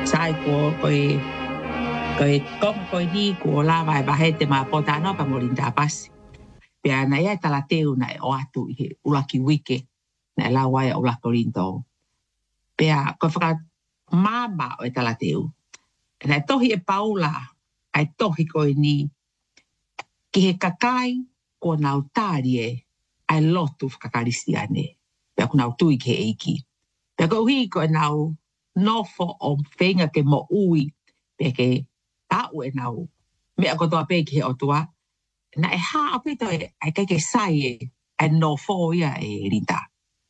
sai ko ni ko la vai he te ma potano pa molinda pas. Pea na ia tala teu na o atu i ulaki wike na la wai o la kolinto. Pea ko whaka mama o tala teu. Na tohi e paula ai tohi ko ni ki he kakai ko na utari ai lotu whakakarisiane. Pea ko na utui ke eiki. Pea ko hui ko nau nofo o whenga ke mo ui. Pea ke au e nau. Mea ko toa pe ki he otua. Na e ha apito ai ke sai ai nofo ia e rinta.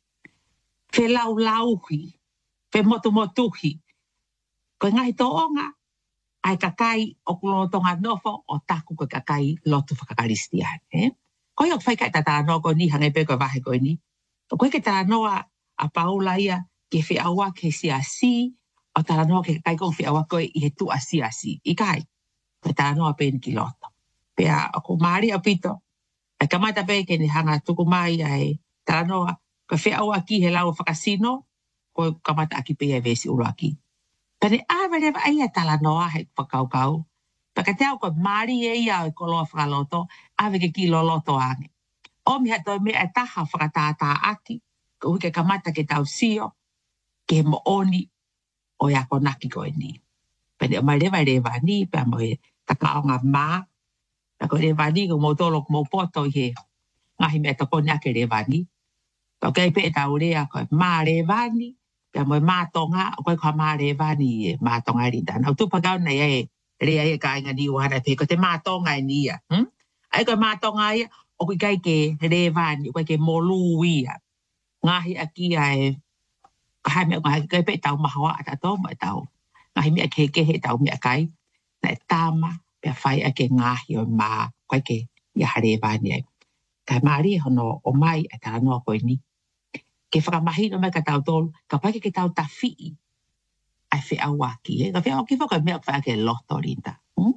Fe lauhi. Fe motuhi. Ko ngai toonga. Ai kakai o kulotonga nofo o taku ko kakai lotu whakakarisiane. Ko i o whai kai tata no ko ni hangai pe ko vahe ko ni. Ko ke tata noa a paula ia ke whi awa ke si o tata noa ke kai kong whi awa koe i he tu a si. I kai. Ke tata noa pen ki loto. Pea ako maari a pito. Ai kamata pe ke ni hanga tuku mai ai tata noa ko whi awa ki he lau whakasino ko kamata aki pe e vesi uro aki. Pane awe rewa aia tala noa he whakaukau. Paka te au ko maari e ia o koloa whakaloto, awe ke ki lo loto ange. O mi hato me e taha whakatata aki, ko huke kamata ke tau sio, ke mo oni o ia konaki ko e ni. Pane o mai rewa ni, pia mo e takaonga maa, pia ko rewa ni ko mo tolo ko mo poto i he, ngahi me toko ni ake rewa ni. Pia kei pe e tau rea ko maa rewa ni, pia mo e maa tonga, o koe kwa maa rewa ni e maa tonga rinda. Nau tupakau na e rea e ka inga ni wahana pe, ko te maa tonga e ni ia. Ai koe maa tonga ia, o kui kai ke rewa ni, o koe ke molu ia. Ngahi aki ai, kahai mea ngahi kai pe tau mahawa ata tau mo e tau. Ngahi mea ke he tau mea kai, na e tama, pia whai ake ngahi o maa, koe ke ia rewa ni ai. Kai maari hono o mai e tala noa koe ni. Ke whakamahino mai ka tau tolu, ka pai ke tau tawhii, ai whi awaki. Ka whi awaki whaka mea whai ake loto rinda.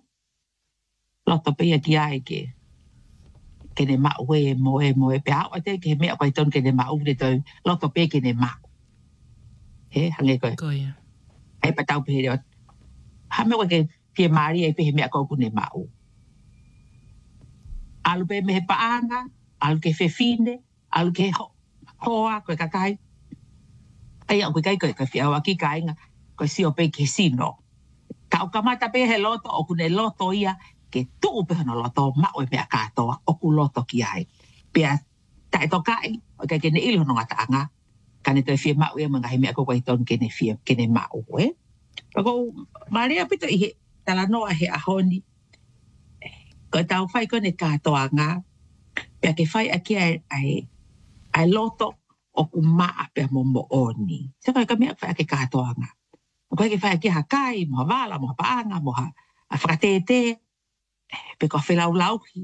Loto pia ki ai ke ne mau e moe. Pe hao te ke mea koe ton ke ne mau de toi, loto pia ke ne mau. He, hange koe. Koia. Ai pa tau pia reo. Ha mea koe ke pia maari e pe mea koe ku ne mau. Alu pe me he paanga, alu ke fefine, alu ke hoa koe kakai. Ai au kai koe whi awaki ka inga, koe si o pe ke sino. Ka o kamata pe he loto, o kune loto ia, ke tuu pe hono loto, mao e mea katoa, o ku loto ki ai. Pea, tae to kai, o kai kene ilo no ngataanga, ka ne toi fie mao ia mga he mea koe ton kene fie, kene mao, e? Pako, maria pito i he, tala noa he ahoni, koe tau whai kone katoa ngā, pea ke whai aki ai loto, o ku maa pia mo oni. Se koe ka mea whai ake katoa ngā. Koe ke whai ake hakai, moha wala, moha paanga, moha whakatete, pe koe whelau lauhi.